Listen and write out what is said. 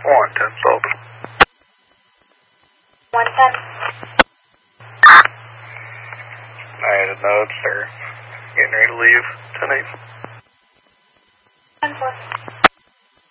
110 Sullivan. 110. I had a note, sir. Getting ready to leave tonight. 10-4.